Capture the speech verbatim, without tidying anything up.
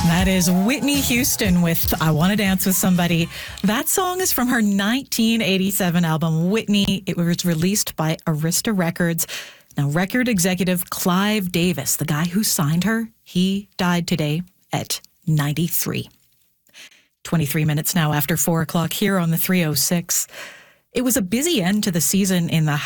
That is Whitney Houston with I Want to Dance with Somebody. That song is from her nineteen eighty-seven album, Whitney. It was released by Arista Records. Now, record executive Clive Davis, the guy who signed her, he died today at ninety-three. twenty-three minutes now after four o'clock here on the three oh six. It was a busy end to the season in the